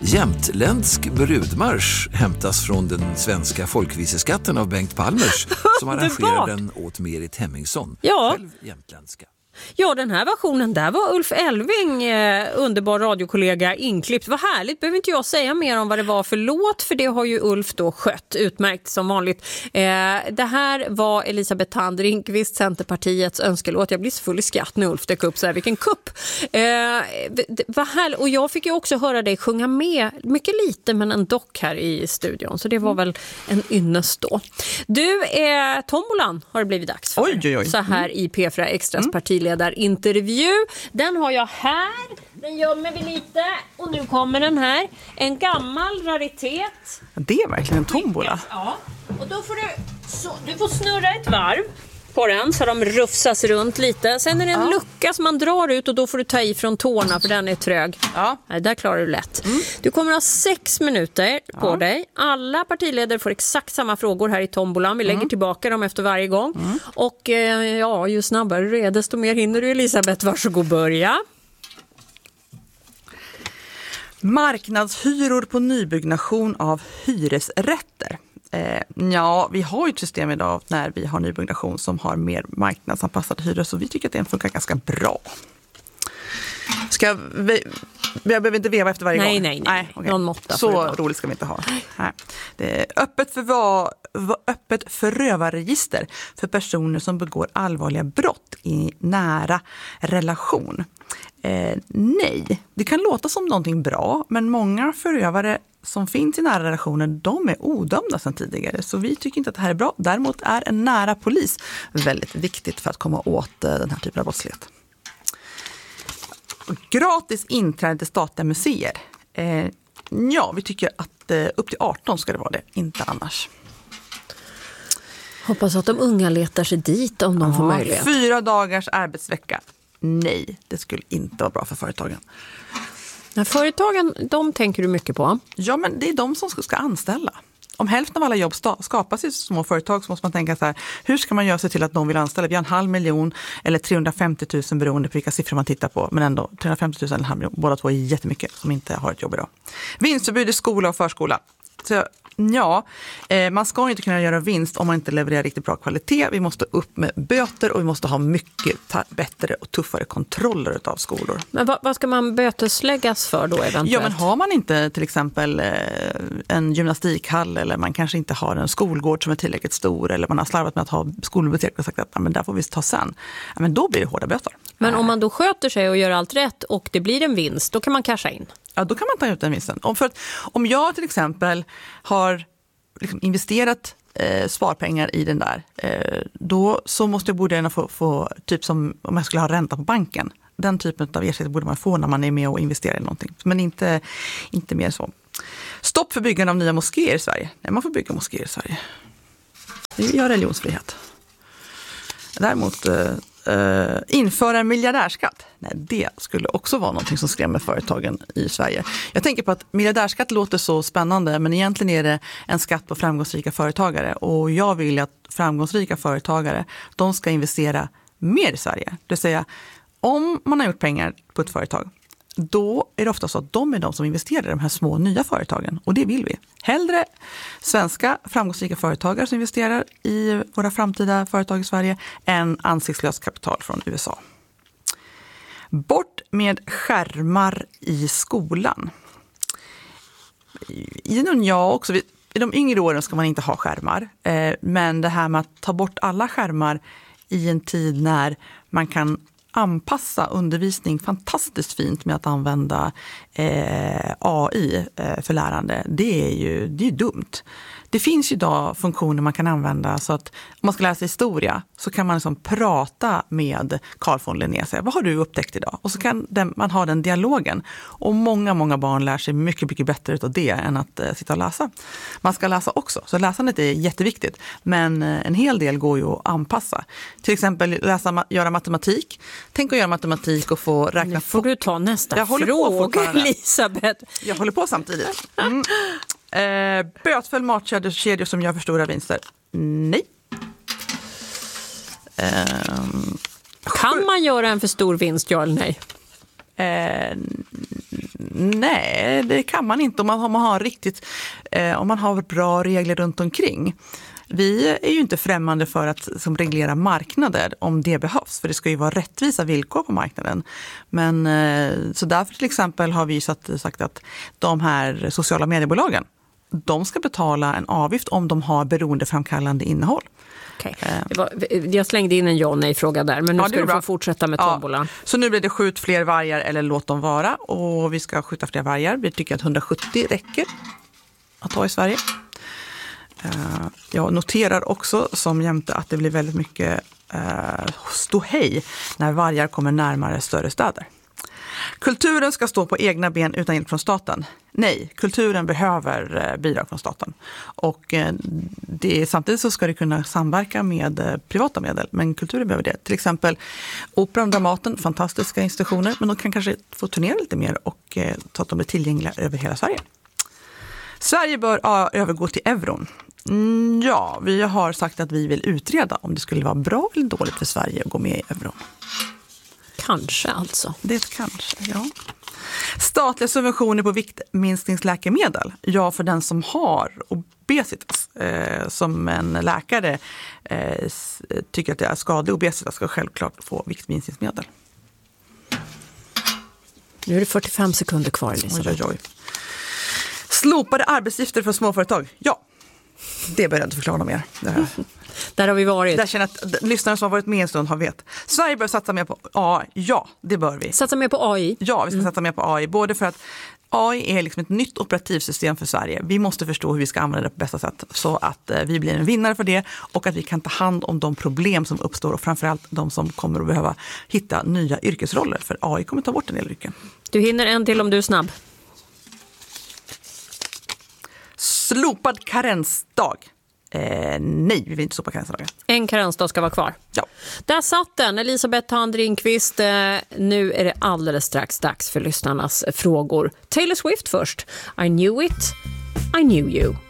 Jämtländsk brudmarsch hämtas från den svenska folkviseskatten av Bengt Palmers som arrangerar den åt Merit Hemmingsson, själv jämtländska. Ja, den här versionen, där var Ulf Elving, underbar radiokollega, inklippt. Vad härligt, behöver inte jag säga mer om vad det var för låt, för det har ju Ulf då skött utmärkt som vanligt. Det här var Elisabeth Thand Ringqvist, Centerpartiets önskelåt. Jag blir så full i skratt när Ulf dök upp så här, vilken kupp. Vad härligt, och jag fick ju också höra dig sjunga med, mycket lite men en dock här i studion, så det var väl en ynnest då. Du, tombolan har det blivit dags för. Oj. Så här i P4 Extras partiledarintervju. Den har jag här. Den gömmer vi lite. Och nu kommer den här. En gammal raritet. Det är verkligen en tombola. Ja. Och då får du får snurra ett varv på den så de rufsas runt lite. Sen är det en lucka som man drar ut och då får du ta i från tårna för den är trög. Ja. Nej, där klarar du lätt. Du kommer ha 6 minuter på dig. Alla partiledare får exakt samma frågor här i tombolan. Vi lägger tillbaka dem efter varje gång. Och ju snabbare du är desto mer hinner du, Elisabeth. Varsågod börja. Marknadshyror på nybyggnation av hyresrätter. Vi har ju ett system idag när vi har nybyggnation som har mer marknadsanpassade hyror, så vi tycker att det funkar ganska bra. Jag behöver inte veva efter varje gång. Nej. Okay. Någon måtta. Så roligt ska vi inte ha. Nej. Det är öppet förövarregister för personer som begår allvarliga brott i nära relation. Nej, det kan låta som någonting bra, men många förövare som finns i nära relationer, de är odömda sedan tidigare, så vi tycker inte att det här är bra. Däremot är en nära polis väldigt viktigt för att komma åt den här typen av brottslighet. Gratis inträde till statliga museer. Vi tycker att upp till 18 ska det vara det, inte annars. Hoppas att de unga letar sig dit om de får möjlighet. 4 dagars arbetsvecka. Nej, det skulle inte vara bra för företagen. Nej, företagen, de tänker du mycket på. Ja, men det är de som ska anställa. Om hälften av alla jobb skapas i små företag så måste man tänka så här, hur ska man göra sig till att de vill anställa? Vi har 500 000 eller 350 000 beroende på vilka siffror man tittar på. Men ändå 350 000 eller 500 000, båda två är jättemycket som inte har ett jobb idag. Vinstförbud i skola och förskola. Så man ska inte kunna göra vinst om man inte levererar riktigt bra kvalitet. Vi måste upp med böter och vi måste ha mycket bättre och tuffare kontroller av skolor. Men vad ska man bötesläggas för då eventuellt? Ja, men har man inte till exempel en gymnastikhall eller man kanske inte har en skolgård som är tillräckligt stor eller man har slarvat med att ha skolbibliotek och sagt att men där får vi ta sen. Men då blir det hårda böter. Men om man då sköter sig och gör allt rätt och det blir en vinst, då kan man casha in? Ja, då kan man ta ut den vinsten. Om jag till exempel har investerat sparpengar i den där, då så borde jag få typ som om jag skulle ha ränta på banken. Den typen av ersättning borde man få när man är med och investerar i någonting. Men inte mer så. Stopp för byggande av nya moskéer i Sverige. Nej, man får bygga moskéer i Sverige. Vi har religionsfrihet. Däremot införa en miljardärskatt. Nej, det skulle också vara någonting som skrämmer företagen i Sverige. Jag tänker på att miljardärskatt låter så spännande, men egentligen är det en skatt på framgångsrika företagare. Och jag vill att framgångsrika företagare, de ska investera mer i Sverige. Det vill säga, om man har gjort pengar på ett företag, då är det ofta så att de är de som investerar i de här små nya företagen. Och det vill vi. Hellre svenska framgångsrika företagare som investerar i våra framtida företag i Sverige än ansiktslöst kapital från USA. Bort med skärmar i skolan. I de yngre åren ska man inte ha skärmar. Men det här med att ta bort alla skärmar i en tid när man kan anpassa undervisning fantastiskt fint med att använda AI för lärande. Det är ju dumt. Det finns ju idag funktioner man kan använda så att om man ska läsa historia så kan man liksom prata med Carl von Linné och säga, vad har du upptäckt idag? Och så kan man ha den dialogen. Och många barn lär sig mycket, mycket bättre av det än att sitta och läsa. Man ska läsa också, så läsandet är jätteviktigt. Men en hel del går ju att anpassa. Till exempel göra matematik. Tänk att göra matematik och få räkna. Nu får du ta nästa fråga, Elisabeth. Jag håller på samtidigt. Bötfäll matkedjor som gör för stora vinster. Nej. Kan man göra en för stor vinst, ja eller nej? Nej, det kan man inte om man har bra regler runt omkring. Vi är ju inte främmande för att reglera marknader om det behövs, för det ska ju vara rättvisa villkor på marknaden. Men så därför till exempel har vi sagt att de här sociala mediebolagen, de ska betala en avgift om de har beroendeframkallande innehåll. Okay. Jag slängde in en ja-nej-fråga där, men nu ska du få fortsätta med tombolan. Ja. Så nu blir det skjut fler vargar eller låt dem vara, och vi ska skjuta fler vargar. Vi tycker att 170 räcker att ha i Sverige. Jag noterar också som jämte att det blir väldigt mycket ståhej när vargar kommer närmare större städer. Kulturen ska stå på egna ben utan hjälp från staten. Nej, kulturen behöver bidrag från staten. Och samtidigt så ska det kunna samverka med privata medel, men kulturen behöver det. Till exempel Operan och Dramaten, fantastiska institutioner, men de kan kanske få turnera lite mer och så att de blir tillgängliga över hela Sverige. Sverige bör övergå till euron. Ja, vi har sagt att vi vill utreda om det skulle vara bra eller dåligt för Sverige att gå med i euron. Kanske alltså. Det är ett kanske, ja. Statliga subventioner på viktminskningsläkemedel. Ja, för den som har obesitas. Som en läkare tycker att det är skadlig obesitas ska självklart få viktminskningsmedel. Nu är det 45 sekunder kvar, Elisabeth. Oj. Slopade arbetsgifter för småföretag. Ja, det bör jag inte förklara mer. Där har vi varit. Där känner att lyssnare som har varit med en stund har vet. Sverige bör satsa mer på AI. Ja, det bör vi. Satsa mer på AI? Ja, vi ska satsa mer på AI. Både för att AI är ett nytt operativsystem för Sverige. Vi måste förstå hur vi ska använda det på bästa sätt så att vi blir en vinnare för det och att vi kan ta hand om de problem som uppstår och framförallt de som kommer att behöva hitta nya yrkesroller. För AI kommer ta bort en del yrken. Du hinner en till om du är snabb. Slopad karensdag. Nej, vi vill inte slopa karensdagen. En karensdag ska vara kvar. Ja. Där satt den, Elisabeth Thand Ringqvist. Nu är det alldeles strax dags för lyssnarnas frågor. Taylor Swift först. I knew it, I knew you.